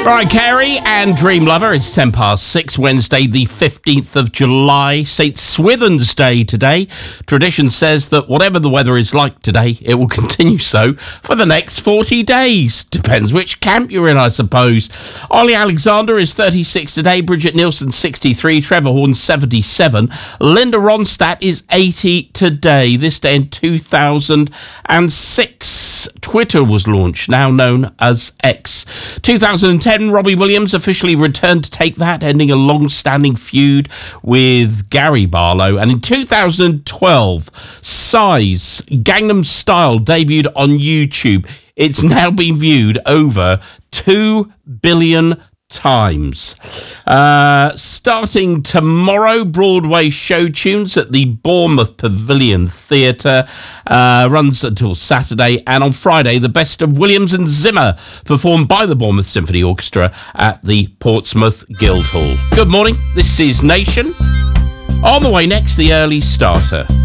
Right, Carey and Dream Lover. It's 6:10, Wednesday, the 15th of July. St. Swithin's Day today. Tradition says that whatever the weather is like today, it will continue so for the next 40 days. Depends which camp you're in, I suppose. Ollie Alexander is 36 today. Bridget Nielsen, 63. Trevor Horn, 77. Linda Ronstadt is 80 today. This day in 2006, Twitter was launched, now known as X. 2010, Robbie Williams officially returned to take that, ending a long-standing feud with Gary Barlow. And in 2012, Psy's Gangnam Style debuted on YouTube. It's now been viewed over 2 billion times. Starting tomorrow, Broadway show tunes at the Bournemouth Pavilion Theatre runs until Saturday, and on Friday the best of Williams and Zimmer performed by the Bournemouth Symphony Orchestra at the Portsmouth Guildhall. Good morning, this is Nation. On the way next, the early starter.